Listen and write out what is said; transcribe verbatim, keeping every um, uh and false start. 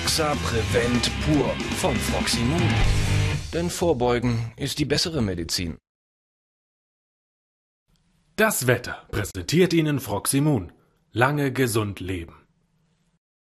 Exa Prevent pur von Froximund. Denn Vorbeugen ist die bessere Medizin. Das Wetter präsentiert Ihnen Froximund. Lange gesund leben.